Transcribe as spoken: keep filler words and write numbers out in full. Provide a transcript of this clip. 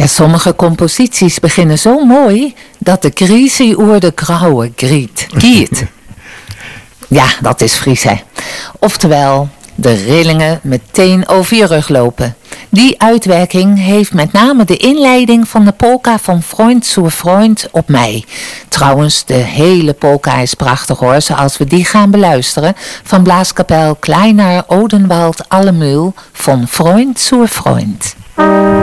sommige composities beginnen zo mooi dat de griezie oer de grauwe griet. Giet. Ja, dat is Fries, hè. Oftewel, de rillingen meteen over je rug lopen. Die uitwerking heeft met name de inleiding van de polka van Freund zu Freund op mij. Trouwens, de hele polka is prachtig hoor, zoals we die gaan beluisteren. Van Blaaskapel Kleiner Odenwald Allemeul van Freund zu Freund.